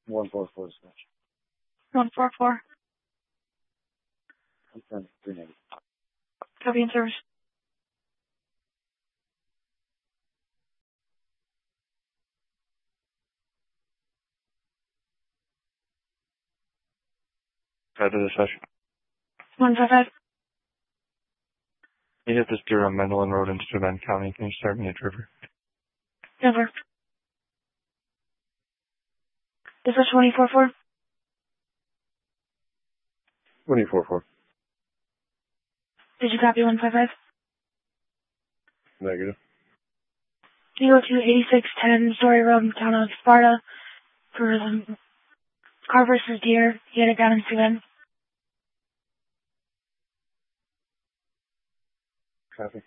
144 dispatch. 144. I'm 390. Copy in service. Head to dispatch. 155. You hit this deer on Mendelin Road into Bend County. Can you start me a trooper? Over. Is this 244? 244. Did you copy 155? Negative. You go to 8610 Story Road in town of Sparta for the car versus deer. You had it down in Sudan. Copy.